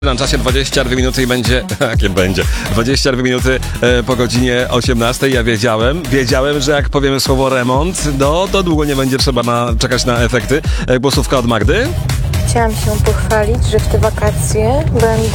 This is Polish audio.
Na czasie 22 minuty i będzie... Jakie będzie? 22 minuty po godzinie 18. Ja wiedziałem, że jak powiemy słowo remont, no to długo nie będzie trzeba czekać na efekty. Głosówka od Magdy. Chciałam się pochwalić, że w te wakacje będę